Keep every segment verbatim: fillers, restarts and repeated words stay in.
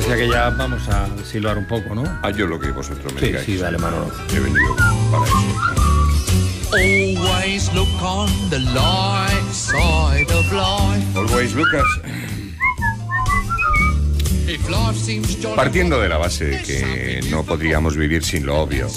decía que ya vamos a silbar un poco, ¿no? Ah, yo lo que vosotros me Sí, digáis. sí, dale, Manolo. He venido para eso. Always look on the light side of life. Always, Lucas. If life seems jolly, Partiendo de la base de que no podríamos vivir sin lo obvio,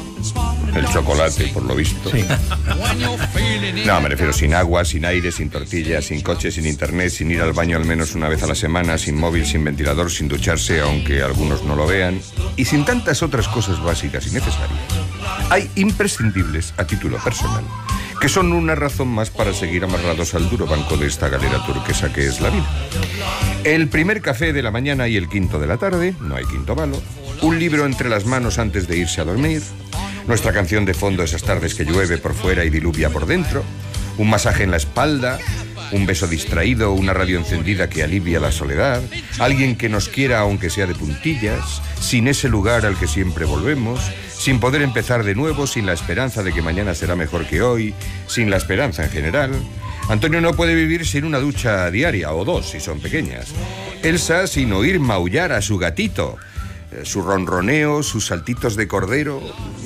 el chocolate, por lo visto. Sí. when you're feeling it. No, me refiero sin agua, sin aire, sin tortillas, sin coche, sin internet, sin ir al baño al menos una vez a la semana, sin móvil, sin ventilador, sin ducharse, aunque algunos no lo vean, y sin tantas otras cosas básicas y necesarias. Hay imprescindibles a título personal, que son una razón más para seguir amarrados al duro banco de esta galera turquesa que es la vida. El primer café de la mañana y el quinto de la tarde, no hay quinto malo, un libro entre las manos antes de irse a dormir, nuestra canción de fondo esas tardes que llueve por fuera y diluvia por dentro, un masaje en la espalda, un beso distraído, una radio encendida que alivia la soledad, alguien que nos quiera aunque sea de puntillas, sin ese lugar al que siempre volvemos, sin poder empezar de nuevo, sin la esperanza de que mañana será mejor que hoy, sin la esperanza en general. Antonio no puede vivir sin una ducha diaria, o dos si son pequeñas. Elsa sin oír maullar a su gatito, su ronroneo, sus saltitos de cordero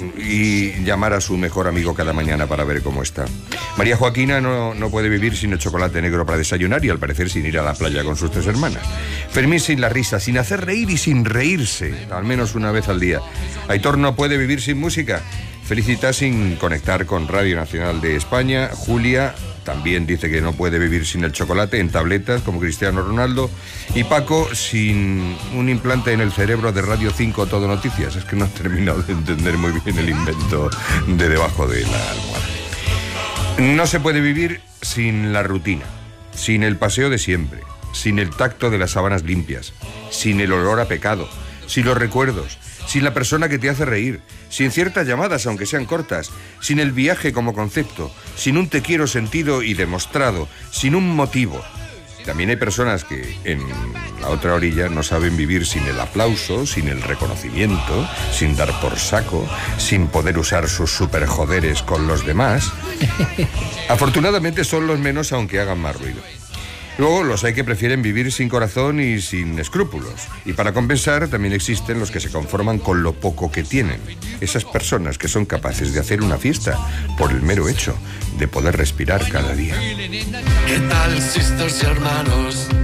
y llamar a su mejor amigo cada mañana para ver cómo está. María Joaquina no, no puede vivir sin el chocolate negro para desayunar y al parecer sin ir a la playa con sus tres hermanas. Fermín sin la risa, sin hacer reír y sin reírse, al menos una vez al día. Aitor no puede vivir sin música. Felicitas sin conectar con Radio Nacional de España. Julia también dice que no puede vivir sin el chocolate en tabletas como Cristiano Ronaldo. Y Paco sin un implante en el cerebro de Radio cinco Todo Noticias. Es que no he terminado de entender muy bien el invento de debajo de la almohada. No se puede vivir sin la rutina, sin el paseo de siempre, sin el tacto de las sábanas limpias, sin el olor a pecado, sin los recuerdos, sin la persona que te hace reír, sin ciertas llamadas aunque sean cortas, sin el viaje como concepto, sin un te quiero sentido y demostrado, sin un motivo. También hay personas que en la otra orilla no saben vivir sin el aplauso, sin el reconocimiento, sin dar por saco, sin poder usar sus superjoderes con los demás. Afortunadamente son los menos aunque hagan más ruido. Luego los hay que prefieren vivir sin corazón y sin escrúpulos. Y para compensar también existen los que se conforman con lo poco que tienen. Esas personas que son capaces de hacer una fiesta por el mero hecho de poder respirar cada día. ¿Qué tal, sisters y hermanos?